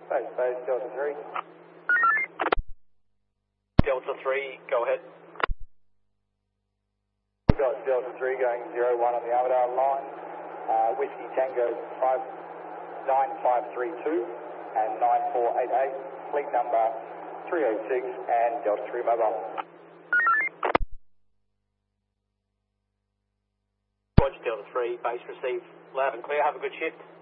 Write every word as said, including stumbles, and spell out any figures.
Base, base, Delta three. Delta three, go ahead. We've got Delta three going zero one on the Amadar line. Uh, Whiskey Tango five nine five three two and nine four eight eight. Fleet number three eight six and Delta three mobile. Roger, Delta three, base received loud and clear. Have a good shift.